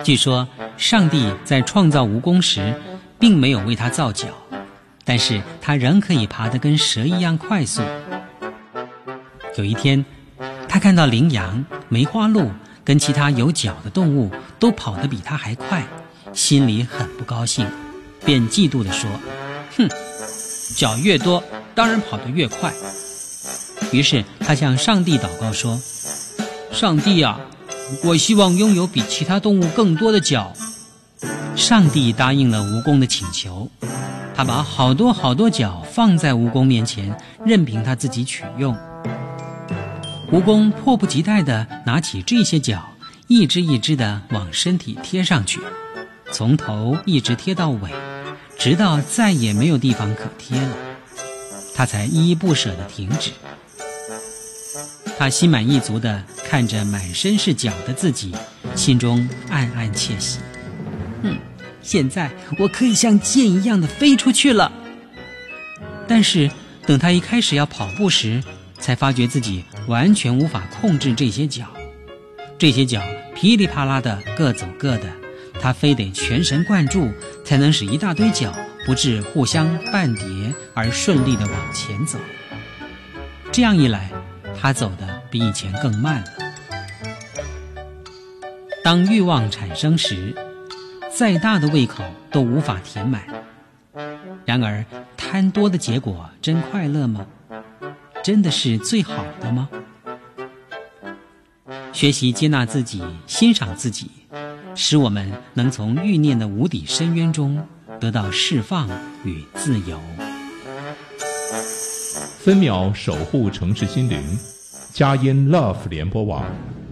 据说上帝在创造蜈蚣时并没有为他造脚，但是他仍可以爬得跟蛇一样快速。有一天，他看到羚羊、梅花鹿跟其他有脚的动物都跑得比他还快，心里很不高兴，便嫉妒地说：哼，脚越多，当然跑得越快。于是他向上帝祷告说：上帝啊，我希望拥有比其他动物更多的脚。上帝答应了蜈蚣的请求，他把好多脚放在蜈蚣面前，任凭他自己取用。蜈蚣迫不及待地拿起这些脚，一只一只地往身体贴上去，从头一直贴到尾，直到再也没有地方可贴了，他才依依不舍地停止。他心满意足地看着满身是脚的自己，心中暗暗窃喜。现在我可以像箭一样的飞出去了。但是等他一开始要跑步时，才发觉自己完全无法控制这些脚。这些脚噼里啪啦的各走各的，他非得全神贯注，才能使一大堆脚不致互相绊叠而顺利地往前走。这样一来，他走得比以前更慢了。当欲望产生时，再大的胃口都无法填满。然而，贪多的结果真快乐吗？真的是最好的吗？学习接纳自己，欣赏自己，使我们能从欲念的无底深渊中得到释放与自由。 分秒守护城市心灵，佳音 Love 联播网。